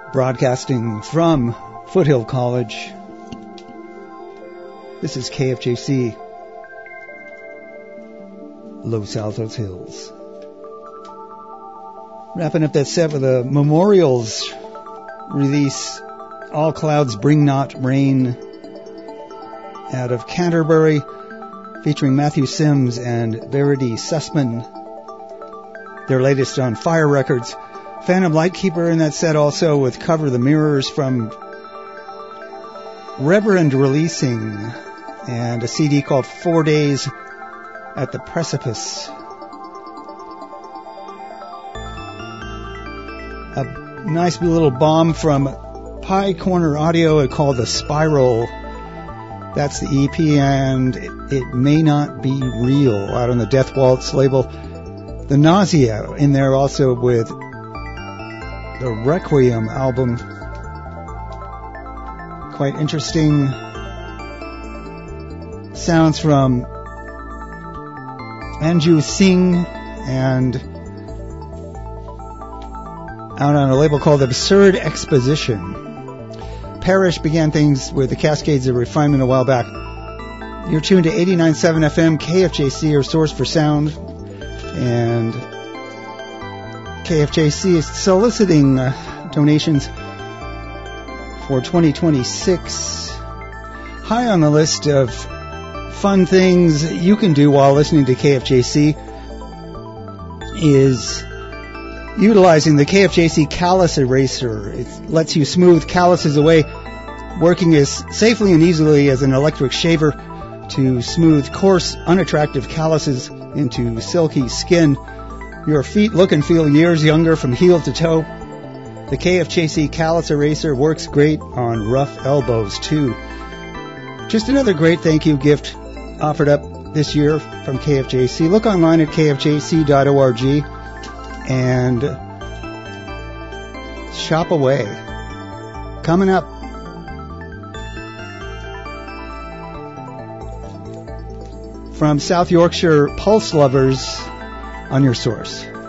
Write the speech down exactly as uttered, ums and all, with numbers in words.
Broadcasting from Foothill College. This is K F J C, Los Altos Hills. Wrapping up that set with a Memorials release, All Clouds Bring Not Rain, out of Canterbury, featuring Matthew Sims and Verity Sussman. Their latest on Fire Records. Phantom Lightkeeper in that set also, with Cover the Mirrors from Reverend Releasing, and a C D called Four Days at the Precipice. A nice little bomb from Pie Corner Audio called The Spiral. That's the E P, and It May Not Be Real, out on the Death Waltz label. The Nausea in there also with the Requiem album. Quite interesting sounds from Anju Singh, and out on a label called Absurd Exposition. Parrish began things with the Cascades of Refinement a while back. You're tuned to eighty-nine point seven F M, K F J C, your source for sound. And K F J C is soliciting uh, donations for twenty twenty-six. High on the list of fun things you can do while listening to K F J C is utilizing the K F J C Callus Eraser. It lets you smooth calluses away, working as safely and easily as an electric shaver to smooth coarse, unattractive calluses into silky skin. Your feet look and feel years younger from heel to toe. The K F J C Callus Eraser works great on rough elbows too. Just another great thank you gift offered up this year from K F J C. Look online at k f j c dot org and shop away. Coming up, from South Yorkshire, Pulse Lovers on your source.